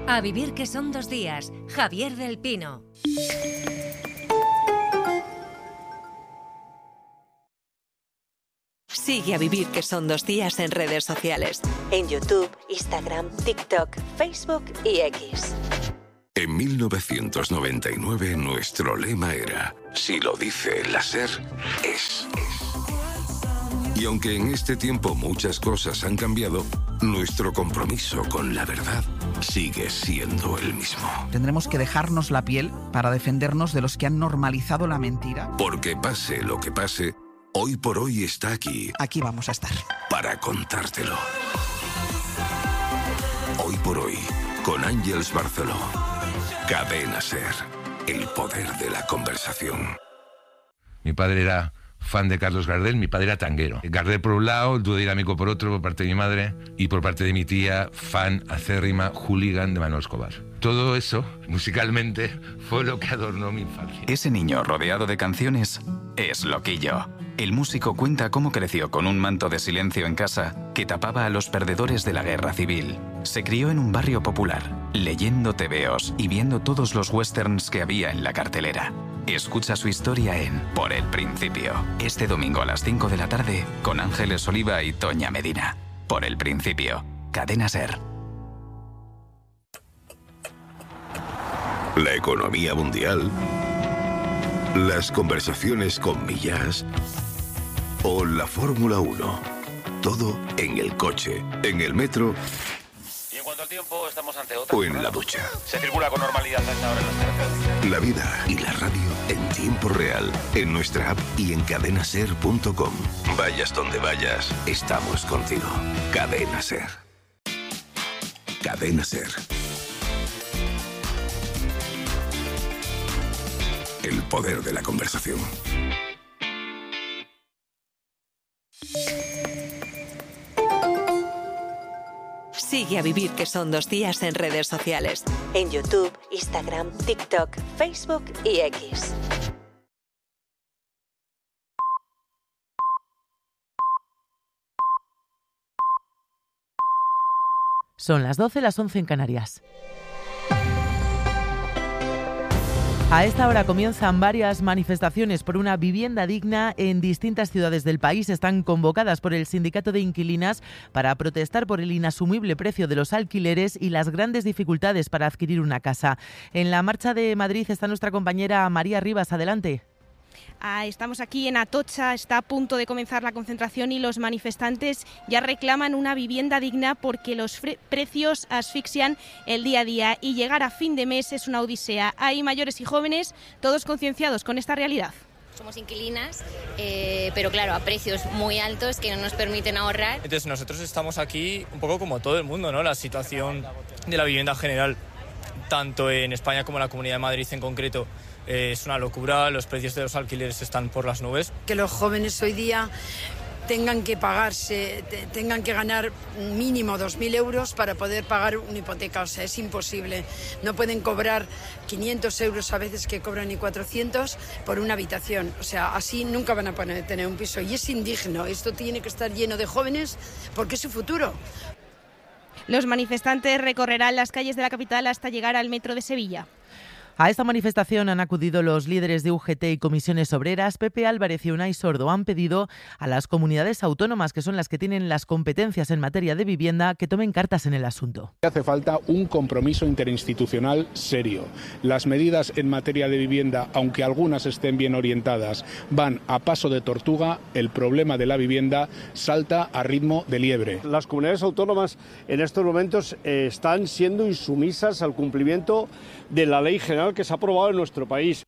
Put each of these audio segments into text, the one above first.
A vivir que son 2 días. Javier del Pino. Sigue A Vivir que son 2 días en redes sociales. En YouTube, Instagram, TikTok, Facebook y X. En 1999 nuestro lema era: si lo dice la SER, es. Y aunque en este tiempo muchas cosas han cambiado, nuestro compromiso con la verdad sigue siendo el mismo. Tendremos que dejarnos la piel para defendernos de los que han normalizado la mentira. Porque pase lo que pase, Hoy por Hoy está aquí. Aquí vamos a estar. Para contártelo. Hoy por Hoy, con Ángeles Barceló. Cadena SER. El poder de la conversación. Mi padre era fan de Carlos Gardel, mi padre era tanguero. Gardel por un lado, el dúo dinámico por otro, por parte de mi madre, y por parte de mi tía, fan acérrima, hooligan de Manolo Escobar. Todo eso, musicalmente, fue lo que adornó mi infancia. Ese niño rodeado de canciones es Loquillo. El músico cuenta cómo creció con un manto de silencio en casa que tapaba a los perdedores de la guerra civil. Se crió en un barrio popular, leyendo tebeos y viendo todos los westerns que había en la cartelera. Escucha su historia en Por el Principio. Este domingo a las 5 de la tarde con Ángeles Oliva y Toña Medina. Por el Principio. Cadena SER. La economía mundial, las conversaciones con Millás o la Fórmula 1. Todo en el coche, en el metro y en cuanto al tiempo estamos ante otra o en la ducha. Se circula con normalidad a esta hora en las carreteras. La vida y la radio en tiempo real, en nuestra app y en cadenaser.com. Vayas donde vayas, estamos contigo. Cadena SER. Cadena SER. El poder de la conversación. Sigue A Vivir que son 2 días en redes sociales. En YouTube, Instagram, TikTok, Facebook y X. Son las 12, las 11 en Canarias. A esta hora comienzan varias manifestaciones por una vivienda digna en distintas ciudades del país. Están convocadas por el Sindicato de Inquilinas para protestar por el inasumible precio de los alquileres y las grandes dificultades para adquirir una casa. En la marcha de Madrid está nuestra compañera María Rivas. Adelante. Estamos aquí en Atocha, está a punto de comenzar la concentración y los manifestantes ya reclaman una vivienda digna porque los precios asfixian el día a día y llegar a fin de mes es una odisea. Hay mayores y jóvenes, todos concienciados con esta realidad. Somos inquilinas, pero claro, a precios muy altos que no nos permiten ahorrar. Entonces nosotros estamos aquí un poco como todo el mundo, ¿no? La situación de la vivienda general, tanto en España como en la Comunidad de Madrid en concreto, es una locura, los precios de los alquileres están por las nubes. Que los jóvenes hoy día tengan que pagarse, tengan que ganar mínimo 2.000 euros para poder pagar una hipoteca, o sea, es imposible. No pueden cobrar 500 euros a veces que cobran ni 400 por una habitación, o sea, así nunca van a tener un piso y es indigno. Esto tiene que estar lleno de jóvenes porque es su futuro. Los manifestantes recorrerán las calles de la capital hasta llegar al metro de Sevilla. A esta manifestación han acudido los líderes de UGT y comisiones obreras. Pepe Álvarez y Unai Sordo han pedido a las comunidades autónomas, que son las que tienen las competencias en materia de vivienda, que tomen cartas en el asunto. Hace falta un compromiso interinstitucional serio. Las medidas en materia de vivienda, aunque algunas estén bien orientadas, van a paso de tortuga. El problema de la vivienda salta a ritmo de liebre. Las comunidades autónomas en estos momentos están siendo insumisas al cumplimiento de la ley general que se ha aprobado en nuestro país.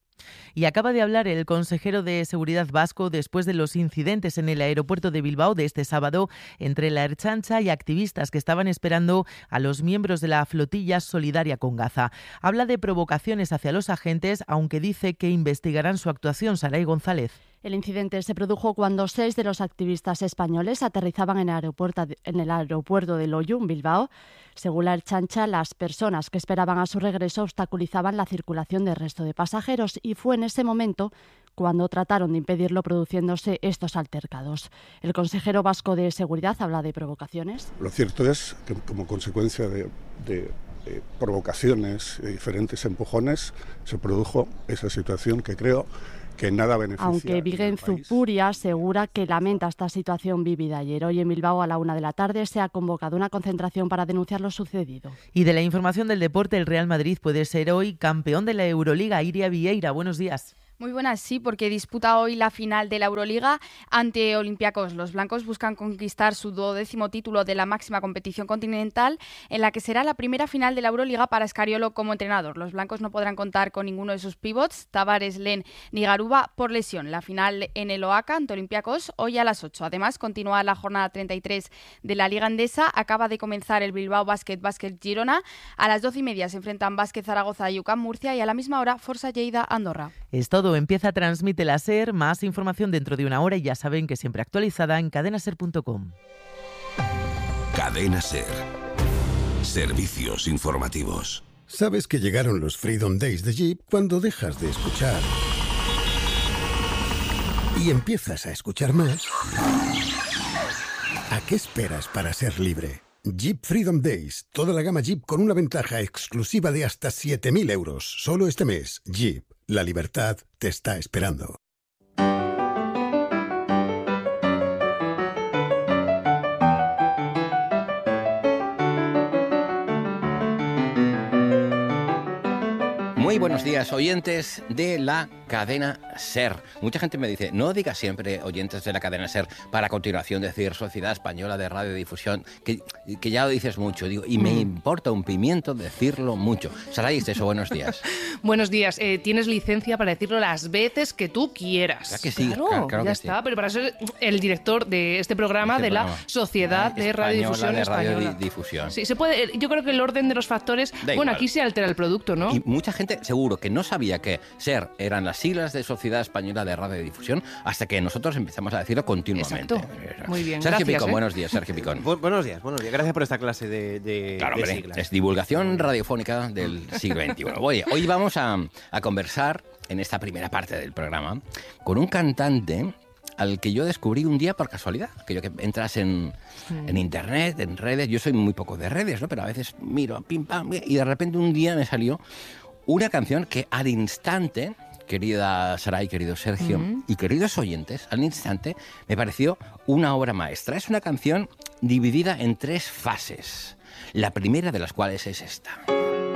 Y acaba de hablar el consejero de Seguridad vasco después de los incidentes en el aeropuerto de Bilbao de este sábado entre la Ertzaintza y activistas que estaban esperando a los miembros de la flotilla solidaria con Gaza. Habla de provocaciones hacia los agentes, aunque dice que investigarán su actuación. Saray González. El incidente se produjo cuando 6 de los activistas españoles aterrizaban en el aeropuerto de Loiun, Bilbao. Según la Ertzaintza, las personas que esperaban a su regreso obstaculizaban la circulación del resto de pasajeros y fue en ese momento cuando trataron de impedirlo, produciéndose estos altercados. El consejero vasco de Seguridad habla de provocaciones. Lo cierto es que como consecuencia de provocaciones, diferentes empujones, se produjo esa situación que creo que nada beneficia. Aunque Bingen Zupuria asegura que lamenta esta situación vivida ayer. Hoy en Bilbao a la 1 p.m. se ha convocado una concentración para denunciar lo sucedido. Y de la información del deporte, el Real Madrid puede ser hoy campeón de la Euroliga. Iria Vieira, buenos días. Muy buenas, sí, porque disputa hoy la final de la Euroliga ante Olympiacos. Los blancos buscan conquistar su 12º título de la máxima competición continental, en la que será la primera final de la Euroliga para Scariolo como entrenador. Los blancos no podrán contar con ninguno de sus pivots, Tavares, Len ni Garuba, por lesión. La final en el Oaca ante Olympiacos hoy a las 8. Además, continúa la jornada 33 de la Liga Endesa. Acaba de comenzar el Bilbao Basket Girona. A las 12:30 se enfrentan Basket Zaragoza y UCAM Murcia y a la misma hora Forza Lleida Andorra. Es todo. Empieza Transmite la SER. Más información dentro de una hora y ya saben que siempre actualizada en cadenaser.com. Cadena SER. Servicios informativos. Sabes que llegaron los Freedom Days de Jeep cuando dejas de escuchar y empiezas a escuchar más. ¿A qué esperas para ser libre? Jeep Freedom Days. Toda la gama Jeep con una ventaja exclusiva de hasta 7.000 euros. Solo este mes. Jeep. La libertad te está esperando. Muy buenos días, oyentes de la cadena SER. Mucha gente me dice, no digas siempre oyentes de la cadena SER, para a continuación decir Sociedad Española de Radiodifusión, que ya lo dices mucho. Digo, y me importa un pimiento decirlo mucho. Saray Esteso, buenos días. Buenos días. Tienes licencia para decirlo las veces que tú quieras. ¿Verdad que sí? Claro, claro ya que está. Sí. Pero para ser el director de este programa de la Sociedad de Radiodifusión Española. Radiodifusión. Sí, se puede. Yo creo que el orden de los factores, bueno, aquí se altera el producto, ¿no? Y mucha gente seguro que no sabía que SER eran las siglas de Sociedad Española de Radiodifusión hasta que nosotros empezamos a decirlo continuamente. Exacto. Muy bien, Sergio gracias, Picón, buenos días, Sergio Picón. Buenos días. Gracias por esta clase de hombre, siglas. es divulgación radiofónica del siglo XXI. Hoy vamos a conversar en esta primera parte del programa con un cantante al que yo descubrí un día por casualidad. Aquello que entras en internet, en redes. Yo soy muy poco de redes, ¿no? Pero a veces miro, pim, pam, y de repente un día me salió una canción que al instante, querida Saray, querido Sergio y queridos oyentes, al instante me pareció una obra maestra. Es una canción dividida en 3 fases, la primera de las cuales es esta.